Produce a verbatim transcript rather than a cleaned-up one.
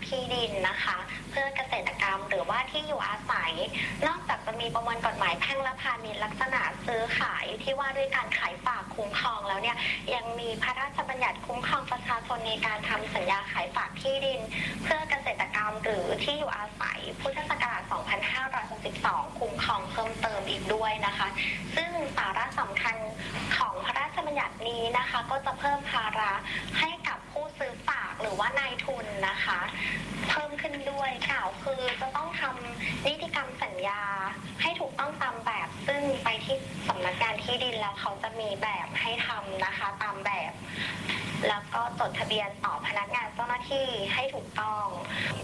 ที่ดินนะคะเพื่อเกษตรกรรมหรือว่าที่อยู่อาศัยนอกจากจะมีประมวลกฎหมายแพ่งและพาณิชย์ลักษณะซื้อขายที่ว่าด้วยการขายฝากคุ้มครองแล้วเนี่ยยังมีพระราชบัญญัติคุ้มครองประชาชนในการทำสัญญาขายฝากที่ดินเพื่อเกษตรกรรมหรือที่อยู่อาศัยพุทธศักราช สองพันห้าร้อยหกสิบสอง คุ้มครองเพิ่มเติมอีกด้วยนะคะซึ่งสาระสำคัญของพระราชบัญญัตินี้นะคะก็จะเพิ่มภาระให้กับผู้ซื้อฝากหรือว่านายทุนนะคะเพิ่มขึ้นด้วยกล่าวคือจะต้องทำนิติกรรมสัญญาให้ถูกต้องตามแบบซึ่งไปที่สำนักงานที่ดินแล้วเขาจะมีแบบให้ทำนะคะตามแบบแล้วก็จดทะเบียนต่อพนักงานเจ้าหน้าที่ให้ถูกต้อง